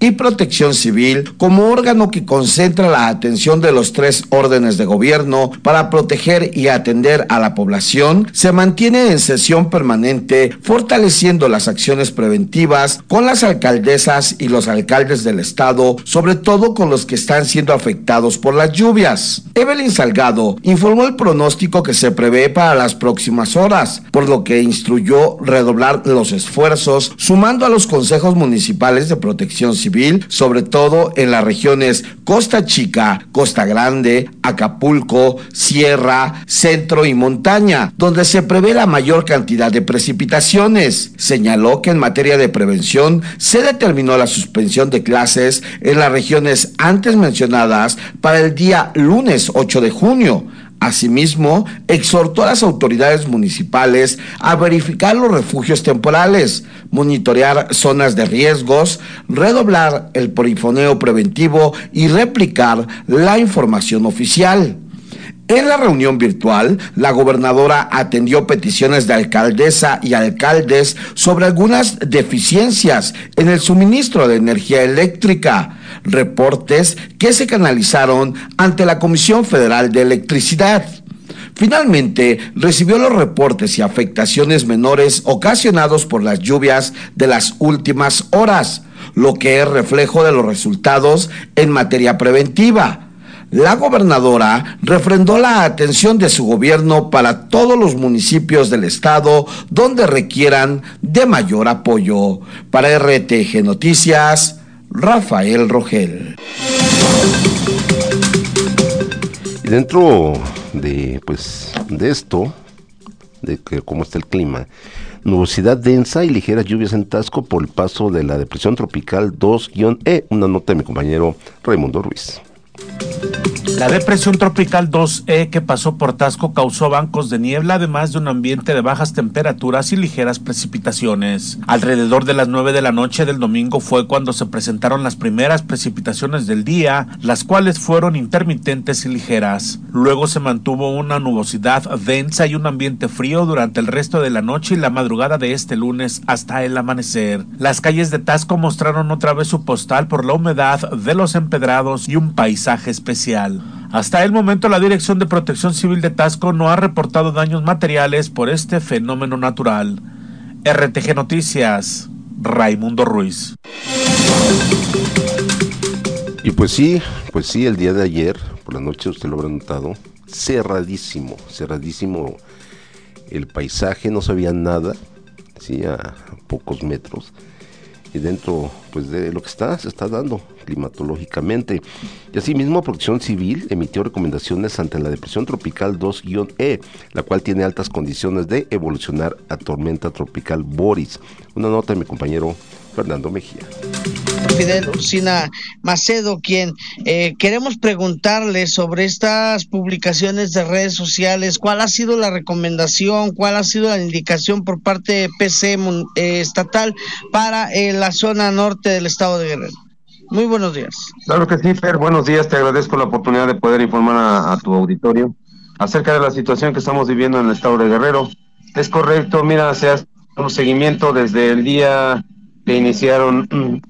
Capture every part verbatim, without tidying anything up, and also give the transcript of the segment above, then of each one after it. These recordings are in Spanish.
y Protección Civil como órgano que concentra la atención de los tres órdenes de gobierno para proteger y atender a la población, se mantiene en sesión permanente, fortaleciendo las acciones preventivas con las alcaldesas y los alcaldes del estado, sobre todo con los que están siendo afectados por las lluvias. Evelyn Salgado informó el pronóstico que se prevé para las próximas horas, por lo que instruyó redoblar los esfuerzos, sumando a los consejos municipales de protección civil, sobre todo en las regiones Costa Chica, Costa Grande, Acapulco, Sierra, Centro y Montaña, donde se prevé la mayor cantidad de precipitaciones. Señaló que en materia de prevención se determinó la suspensión de clases en las regiones antes mencionadas para el día lunes ocho de junio. Asimismo, exhortó a las autoridades municipales a verificar los refugios temporales, monitorear zonas de riesgos, redoblar el perifoneo preventivo y replicar la información oficial. En la reunión virtual, la gobernadora atendió peticiones de alcaldesa y alcaldes sobre algunas deficiencias en el suministro de energía eléctrica, reportes que se canalizaron ante la Comisión Federal de Electricidad. Finalmente, recibió los reportes y afectaciones menores ocasionados por las lluvias de las últimas horas, lo que es reflejo de los resultados en materia preventiva. La gobernadora refrendó la atención de su gobierno para todos los municipios del estado donde requieran de mayor apoyo. Para R T G Noticias, Rafael Rogel. Y dentro de pues de esto, de que cómo está el clima, nubosidad densa y ligeras lluvias en Taxco por el paso de la depresión tropical dos E, una nota de mi compañero Raimundo Ruiz. La depresión tropical dos E que pasó por Taxco causó bancos de niebla, además de un ambiente de bajas temperaturas y ligeras precipitaciones. Alrededor de las nueve de la noche del domingo fue cuando se presentaron las primeras precipitaciones del día, las cuales fueron intermitentes y ligeras. Luego se mantuvo una nubosidad densa y un ambiente frío durante el resto de la noche y la madrugada de este lunes hasta el amanecer. Las calles de Taxco mostraron otra vez su postal por la humedad de los empedrados y un paisaje especial. Hasta el momento, la Dirección de Protección Civil de Taxco no ha reportado daños materiales por este fenómeno natural. R T G Noticias, Raimundo Ruiz. Y pues sí, pues sí, el día de ayer, por la noche, usted lo habrá notado, cerradísimo, cerradísimo el paisaje, no se veía nada, sí, a pocos metros. Y dentro pues de lo que está, se está dando climatológicamente. Y asimismo, Protección Civil emitió recomendaciones ante la depresión tropical dos E, la cual tiene altas condiciones de evolucionar a tormenta tropical Boris. Una nota de mi compañero Fernando Mejía. Fidel Ursina Macedo, quien eh, queremos preguntarle sobre estas publicaciones de redes sociales, ¿cuál ha sido la recomendación, cuál ha sido la indicación por parte de P C eh, estatal para eh, la zona norte del estado de Guerrero? Muy buenos días. Claro que sí, Fer, buenos días, te agradezco la oportunidad de poder informar a, a tu auditorio acerca de la situación que estamos viviendo en el estado de Guerrero. Es correcto, mira, se hace un seguimiento desde el día que iniciaron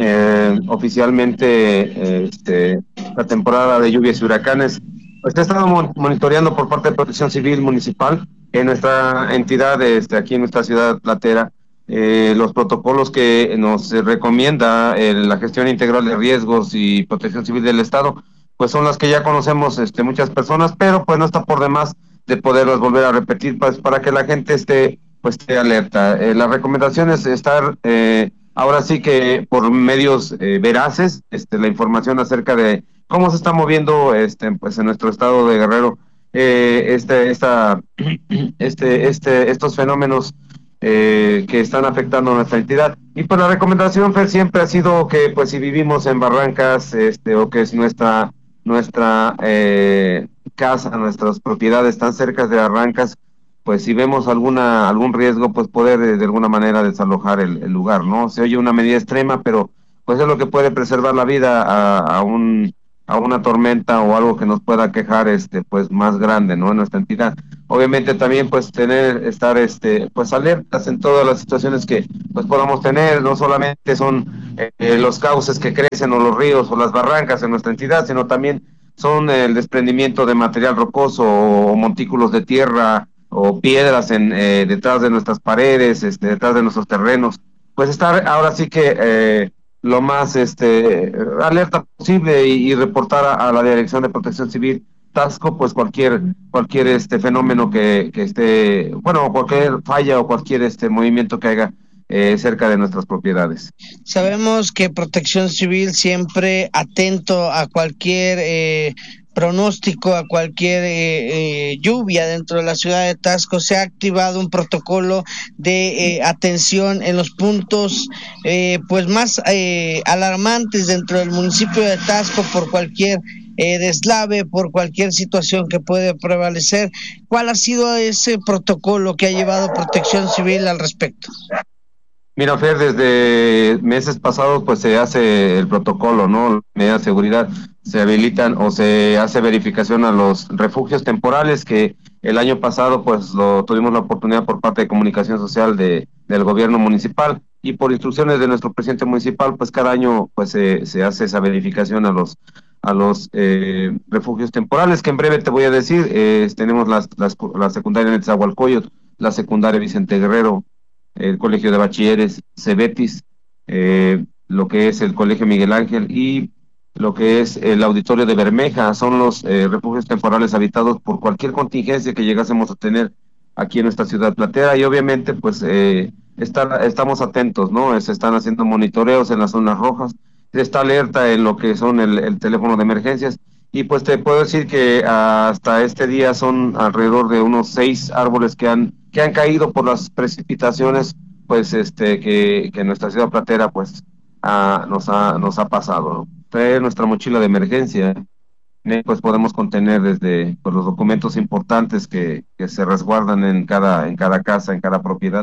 eh, oficialmente eh, este, la temporada de lluvias y huracanes. Pues he estado monitoreando por parte de Protección Civil Municipal en nuestra entidad, este, aquí en nuestra ciudad platera, eh, los protocolos que nos recomienda eh, la gestión integral de riesgos y Protección Civil del Estado, pues son las que ya conocemos este, muchas personas, pero pues no está por demás de poderlas volver a repetir, pues para que la gente esté, pues, esté alerta. Eh, la recomendación es estar... Eh, Ahora sí que por medios eh, veraces, este, la información acerca de cómo se está moviendo, este, pues en nuestro estado de Guerrero, eh, este, esta, este, este, estos fenómenos eh, que están afectando a nuestra entidad. Y pues la recomendación, Fer, siempre ha sido que, pues, si vivimos en barrancas, este, o que es nuestra, nuestra eh, casa, nuestras propiedades están cerca de barrancas, pues si vemos alguna algún riesgo, pues poder de, de alguna manera desalojar el, el lugar, ¿no? Se oye una medida extrema, pero pues es lo que puede preservar la vida a, a un a una tormenta o algo que nos pueda quejar, este, pues más grande, ¿no? En nuestra entidad. Obviamente también, pues, tener, estar, este, pues, alertas en todas las situaciones que, pues, podamos tener. No solamente son eh, los cauces que crecen o los ríos o las barrancas en nuestra entidad, sino también son el desprendimiento de material rocoso o montículos de tierra o piedras en eh, detrás de nuestras paredes, este, detrás de nuestros terrenos. Pues estar ahora sí que eh, lo más este alerta posible y, y reportar a, a la Dirección de Protección Civil Taxco, pues cualquier cualquier este fenómeno que, que esté, bueno, cualquier falla o cualquier este movimiento que haya eh, cerca de nuestras propiedades. Sabemos que Protección Civil siempre atento a cualquier eh, pronóstico, a cualquier eh, eh, lluvia dentro de la ciudad de Taxco. Se ha activado un protocolo de eh, atención en los puntos eh, pues más eh, alarmantes dentro del municipio de Taxco por cualquier eh, deslave, por cualquier situación que puede prevalecer. ¿Cuál ha sido ese protocolo que ha llevado Protección Civil al respecto? Mira, Fer, desde meses pasados pues se hace el protocolo, ¿no? Medidas de seguridad, se habilitan o se hace verificación a los refugios temporales que el año pasado pues lo tuvimos la oportunidad por parte de Comunicación Social de, del gobierno municipal y por instrucciones de nuestro presidente municipal pues cada año pues se, se hace esa verificación a los a los eh, refugios temporales que en breve te voy a decir. Eh, tenemos las, las, la secundaria en Netzahualcóyotl, la secundaria Vicente Guerrero, el Colegio de Bachilleres Cebetis, eh, lo que es el Colegio Miguel Ángel y lo que es el Auditorio de Bermeja. Son los eh, refugios temporales habitados por cualquier contingencia que llegásemos a tener aquí en nuestra ciudad platera y obviamente pues eh, está, estamos atentos, ¿no? Se están haciendo monitoreos en las zonas rojas, se está alerta en lo que son el, el teléfono de emergencias y pues te puedo decir que hasta este día son alrededor de unos seis árboles que han que han caído por las precipitaciones pues este que, que nuestra ciudad platera pues ah, nos ha nos ha pasado, ¿no? Trae nuestra mochila de emergencia, ¿eh? Pues podemos contener desde pues, los documentos importantes que, que se resguardan en cada en cada casa, en cada propiedad,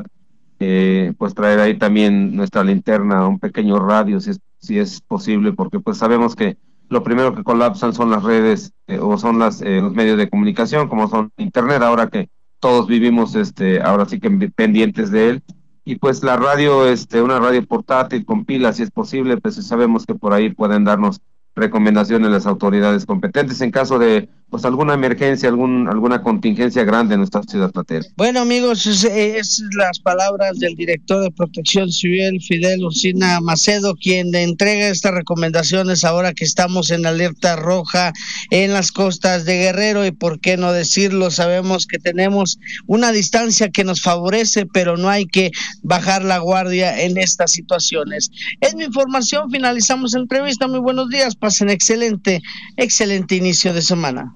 eh, pues traer ahí también nuestra linterna, un pequeño radio si es si es posible, porque pues sabemos que lo primero que colapsan son las redes eh, o son las eh, los medios de comunicación, como son internet, ahora que todos vivimos este ahora sí que pendientes de él, y pues la radio, este una radio portátil con pilas si es posible, pues sabemos que por ahí pueden darnos recomendaciones las autoridades competentes en caso de pues alguna emergencia, algún alguna contingencia grande en nuestra ciudad platera. Bueno, amigos, esas es las palabras del director de Protección Civil, Fidel Ursina Macedo, quien le entrega estas recomendaciones ahora que estamos en alerta roja en las costas de Guerrero, y por qué no decirlo, sabemos que tenemos una distancia que nos favorece, pero no hay que bajar la guardia en estas situaciones. Es mi información, finalizamos la entrevista, muy buenos días, pasen excelente, excelente inicio de semana.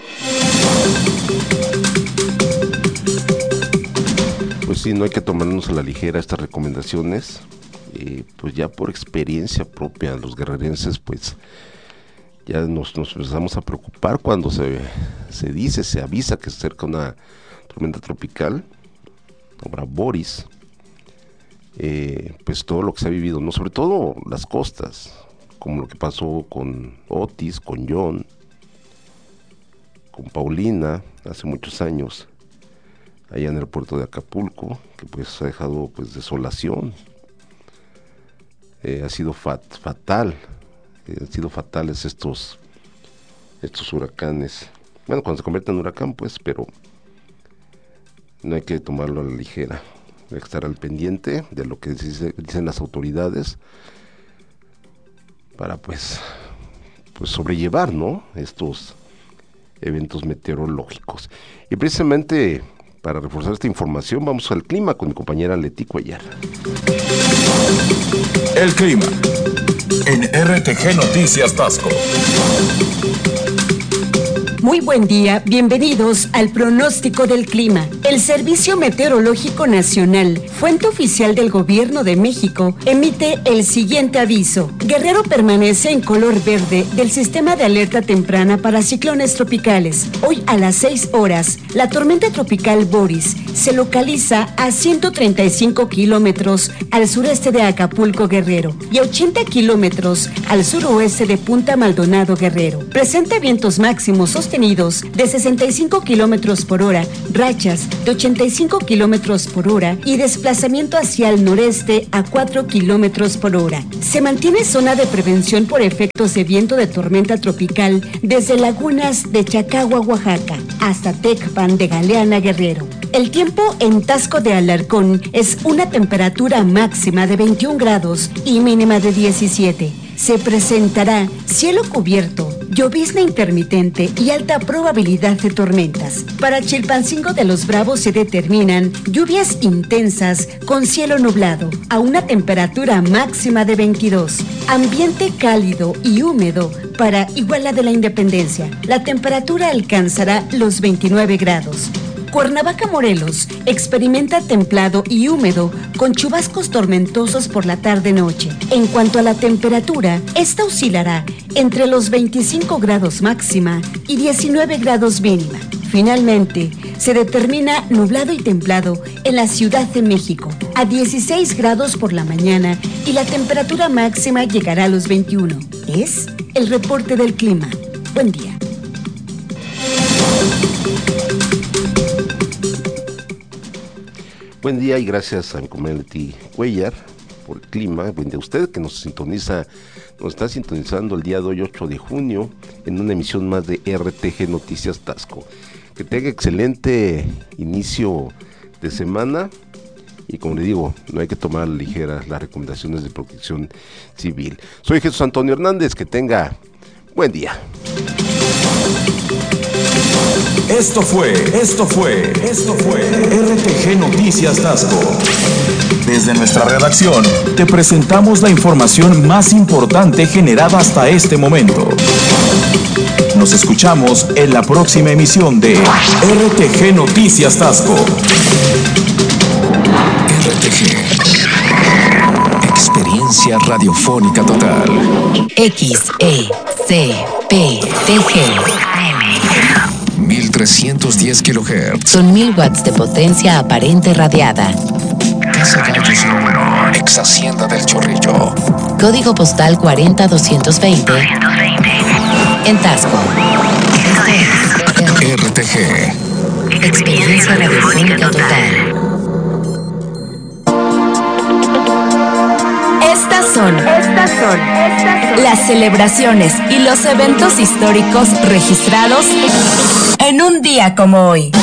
Pues sí, no hay que tomarnos a la ligera estas recomendaciones, eh, pues ya por experiencia propia los guerrerenses pues ya nos, nos empezamos a preocupar cuando se, se dice, se avisa que se acerca una tormenta tropical, ahora Boris, eh, pues todo lo que se ha vivido, no, sobre todo las costas, como lo que pasó con Otis, con John, con Paulina hace muchos años allá en el puerto de Acapulco, que pues ha dejado pues desolación, eh, ha sido fat, fatal, eh, han sido fatales estos estos huracanes, bueno, cuando se convierte en huracán pues, pero no hay que tomarlo a la ligera, hay que estar al pendiente de lo que dice, dicen las autoridades para pues pues sobrellevar, ¿no?, estos eventos meteorológicos. Y precisamente para reforzar esta información vamos al clima con mi compañera Leti Cuellar. El clima en R T G Noticias Taxco. Muy buen día, bienvenidos al pronóstico del clima. El Servicio Meteorológico Nacional, fuente oficial del Gobierno de México, emite el siguiente aviso. Guerrero permanece en color verde del sistema de alerta temprana para ciclones tropicales. Hoy a las seis horas, la tormenta tropical Boris se localiza a ciento treinta y cinco kilómetros al sureste de Acapulco, Guerrero, y a ochenta kilómetros al suroeste de Punta Maldonado, Guerrero. Presenta vientos máximos sostenidos de sesenta y cinco kilómetros por hora, rachas de ochenta y cinco kilómetros por hora y desplazamiento hacia el noreste a cuatro kilómetros por hora. Se mantiene zona de prevención por efectos de viento de tormenta tropical desde lagunas de Chacagua, Oaxaca, hasta Tecpan de Galeana, Guerrero. El tiempo en Taxco de Alarcón es una temperatura máxima de veintiún grados y mínima de diecisiete. Se presentará cielo cubierto, llovizna intermitente y alta probabilidad de tormentas. Para Chilpancingo de los Bravos se determinan lluvias intensas con cielo nublado, a una temperatura máxima de veintidós. Ambiente cálido y húmedo para Iguala de la Independencia. La temperatura alcanzará los veintinueve grados. Cuernavaca, Morelos, experimenta templado y húmedo con chubascos tormentosos por la tarde-noche. En cuanto a la temperatura, esta oscilará entre los veinticinco grados máxima y diecinueve grados mínima. Finalmente, se determina nublado y templado en la Ciudad de México, a dieciséis grados por la mañana y la temperatura máxima llegará a los veintiuno. Es el reporte del clima. Buen día. Buen día y gracias a Community Cuellar por el clima. Buen día a usted que nos sintoniza, nos está sintonizando el día de hoy, ocho de junio, en una emisión más de R T G Noticias Taxco. Que tenga excelente inicio de semana y, como le digo, no hay que tomar ligeras las recomendaciones de protección civil. Soy Jesús Antonio Hernández, que tenga buen día. Esto fue, esto fue, esto fue R T G Noticias Taxco. Desde nuestra redacción, te presentamos la información más importante generada hasta este momento. Nos escuchamos en la próxima emisión de R T G Noticias Taxco. R T G. Experiencia radiofónica total. X E C P T G. mil trescientos diez kilohertz. Son mil watts de potencia aparente radiada. Casa Gallos número, ex Hacienda del Chorrillo. Código postal cuarenta doscientos veinte. En Taxco. R T G. Experiencia radiofónica total. Estas son, estas son, estas son las celebraciones y los eventos históricos registrados en un día como hoy.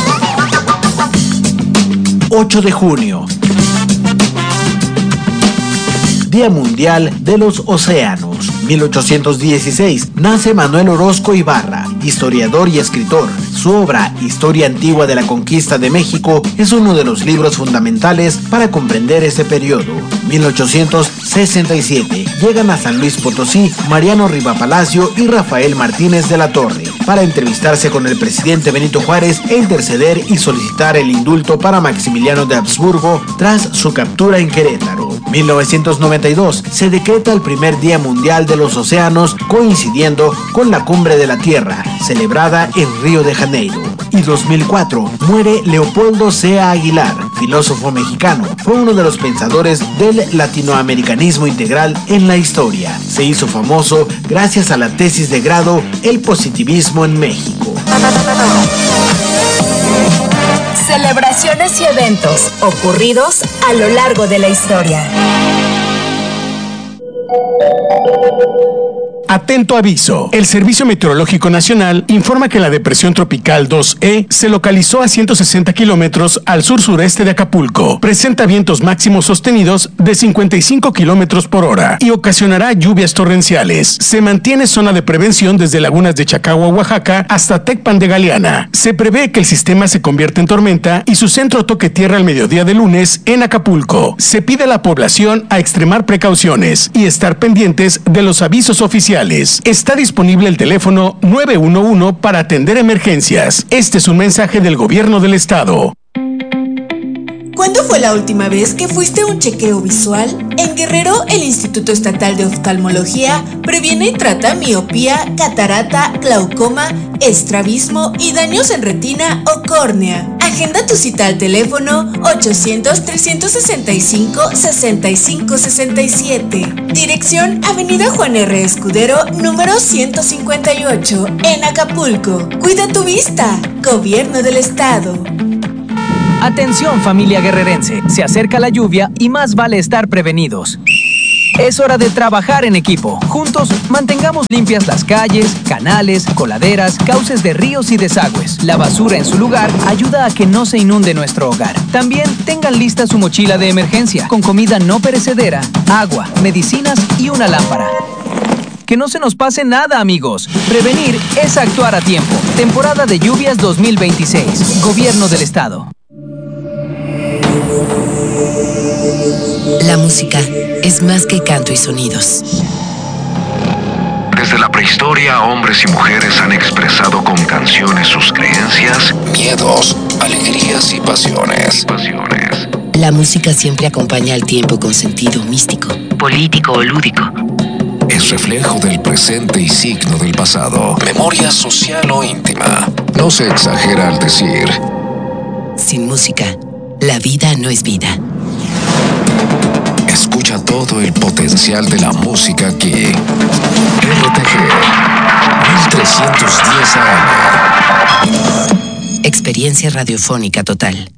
ocho de junio. Día Mundial de los Océanos. mil ochocientos dieciséis. Nace Manuel Orozco Ibarra, historiador y escritor. Su obra, Historia Antigua de la Conquista de México, es uno de los libros fundamentales para comprender ese periodo. mil ochocientos sesenta y siete. Llegan a San Luis Potosí Mariano Rivapalacio y Rafael Martínez de la Torre para entrevistarse con el presidente Benito Juárez e interceder y solicitar el indulto para Maximiliano de Habsburgo tras su captura en Querétaro. mil novecientos noventa y dos. Se decreta el primer Día Mundial de los Océanos, coincidiendo con la Cumbre de la Tierra, celebrada en Río de Janeiro. Y dos mil cuatro. Muere Leopoldo Sea Aguilar, filósofo mexicano. Fue uno de los pensadores del latinoamericanismo integral en la historia. Se hizo famoso gracias a la tesis de grado El positivismo en México. Celebraciones y eventos ocurridos a lo largo de la historia. Atento aviso. El Servicio Meteorológico Nacional informa que la depresión tropical dos E se localizó a ciento sesenta kilómetros al sur-sureste de Acapulco. Presenta vientos máximos sostenidos de cincuenta y cinco kilómetros por hora y ocasionará lluvias torrenciales. Se mantiene zona de prevención desde lagunas de Chacagua, Oaxaca, hasta Tecpan de Galeana. Se prevé que el sistema se convierta en tormenta y su centro toque tierra al mediodía de lunes en Acapulco. Se pide a la población a extremar precauciones y estar pendientes de los avisos oficiales. Está disponible el teléfono nueve uno uno para atender emergencias. Este es un mensaje del Gobierno del Estado. ¿Cuándo fue la última vez que fuiste a un chequeo visual? En Guerrero, el Instituto Estatal de Oftalmología previene y trata miopía, catarata, glaucoma, estrabismo y daños en retina o córnea. Agenda tu cita al teléfono ochocientos, trescientos sesenta y cinco, sesenta y cinco sesenta y siete. Dirección Avenida Juan R. Escudero, número ciento cincuenta y ocho, en Acapulco. Cuida tu vista. Gobierno del Estado. Atención, familia guerrerense, se acerca la lluvia y más vale estar prevenidos. Es hora de trabajar en equipo. Juntos, mantengamos limpias las calles, canales, coladeras, cauces de ríos y desagües. La basura en su lugar ayuda a que no se inunde nuestro hogar. También tengan lista su mochila de emergencia, con comida no perecedera, agua, medicinas y una lámpara. Que no se nos pase nada, amigos. Prevenir es actuar a tiempo. Temporada de lluvias dos mil veintiséis. Gobierno del Estado. La música es más que canto y sonidos. Desde la prehistoria, hombres y mujeres han expresado con canciones sus creencias, miedos, alegrías y pasiones. pasiones. La música siempre acompaña al tiempo con sentido místico, político o lúdico. Es reflejo del presente y signo del pasado. Memoria social o íntima. No se exagera al decir: sin música, la vida no es vida. Escucha todo el potencial de la música aquí. R T G mil trescientos diez A M. Experiencia radiofónica total.